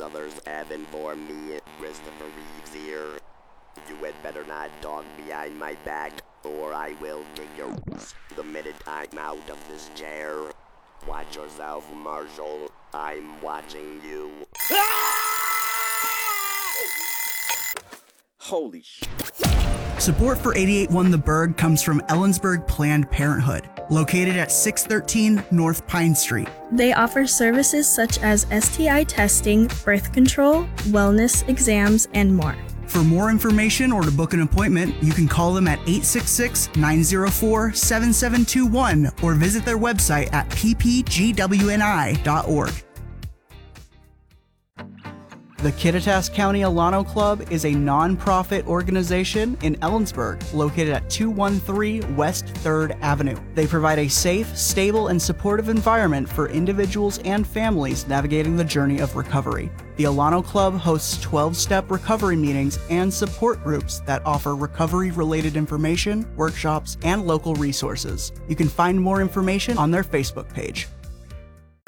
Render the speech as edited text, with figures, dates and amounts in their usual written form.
others have informed me, Christopher Reeves here. You had better not talk behind my back, or I will kick your ass the minute I'm out of this chair. Watch yourself, Marshall. I'm watching you. Holy shit. Support for 88.1 The Berg comes from Ellensburg Planned Parenthood, located at 613 North Pine Street. They offer services such as STI testing, birth control, wellness exams, and more. For more information or to book an appointment, you can call them at 866-904-7721 or visit their website at ppgwni.org. The Kittitas County Alano Club is a non-profit organization in Ellensburg located at 213 West 3rd Avenue. They provide a safe, stable, and supportive environment for individuals and families navigating the journey of recovery. The Alano Club hosts 12-step recovery meetings and support groups that offer recovery-related information, workshops, and local resources. You can find more information on their Facebook page.